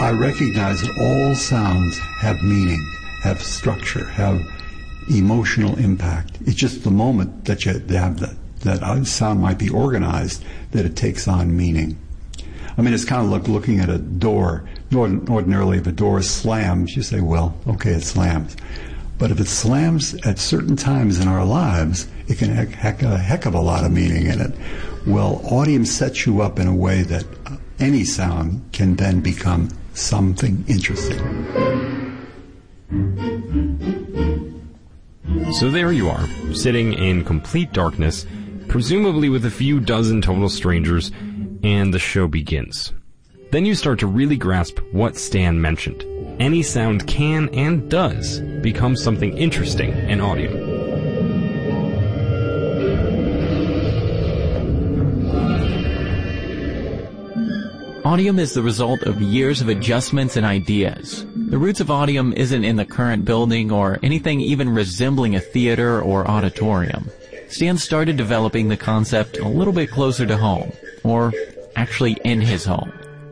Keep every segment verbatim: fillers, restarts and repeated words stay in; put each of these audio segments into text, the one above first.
I recognize that all sounds have meaning, have structure, have emotional impact. It's just the moment that you have that, that a sound might be organized that it takes on meaning. I mean, it's kind of like looking at a door. Ordinarily, if a door slams, you say, well, okay, it slams. But if it slams at certain times in our lives, it can have heck, a heck of a lot of meaning in it. Well, audium sets you up in a way that any sound can then become something interesting. So there you are, sitting in complete darkness, presumably with a few dozen total strangers, and the show begins. Then you start to really grasp what Stan mentioned. Any sound can and does become something interesting in audio. Audium is the result of years of adjustments and ideas. The roots of Audium isn't in the current building or anything even resembling a theater or auditorium. Stan started developing the concept a little bit closer to home, or actually in his home.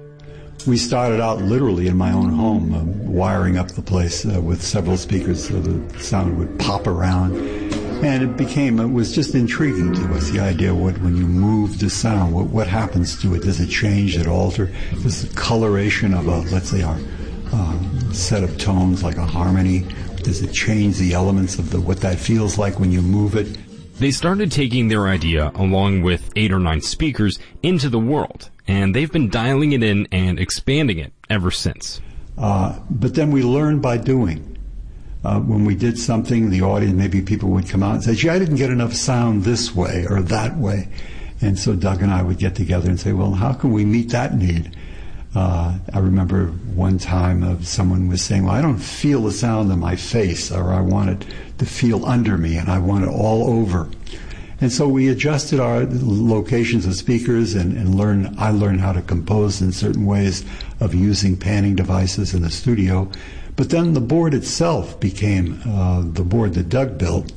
We started out literally in my own home, uh, wiring up the place uh, with several speakers so the sound would pop around. And it became, it was just intriguing to us, the idea of what, when you move the sound, what, what happens to it? Does it change, does it alter? Does the coloration of a, let's say, our uh, set of tones, like a harmony, does it change the elements of the what that feels like when you move it? They started taking their idea, along with eight or nine speakers, into the world, and they've been dialing it in and expanding it ever since. Uh, but then we learned by doing. Uh, when we did something, the audience, maybe people would come out and say, gee, I didn't get enough sound this way or that way. And so Doug and I would get together and say, well, how can we meet that need? Uh, I remember one time uh, someone was saying, well, I don't feel the sound in my face, or I want it to feel under me, and I want it all over. And so we adjusted our locations of speakers and, and learned, I learned how to compose in certain ways of using panning devices in the studio. But then the board itself became uh, the board that Doug built.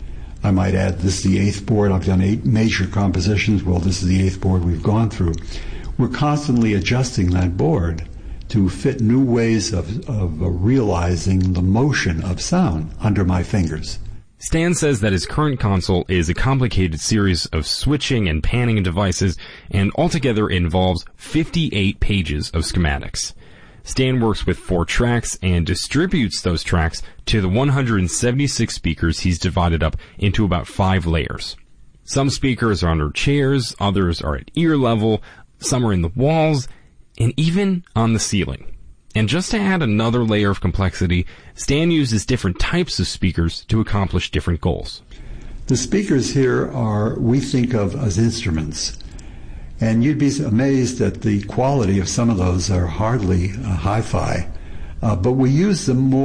I might add, this is the eighth board. I've done eight major compositions. Well, this is the eighth board we've gone through. We're constantly adjusting that board to fit new ways of, of uh, realizing the motion of sound under my fingers. Stan says that his current console is a complicated series of switching and panning devices, and altogether involves fifty-eight pages of schematics. Stan works with four tracks and distributes those tracks to the one hundred seventy-six speakers he's divided up into about five layers. Some speakers are under chairs, others are at ear level, some are in the walls, and even on the ceiling. And just to add another layer of complexity, Stan uses different types of speakers to accomplish different goals. The speakers here are, we think of as instruments. And you'd be amazed at the quality of some of those are hardly uh, hi-fi. Uh, but we use them more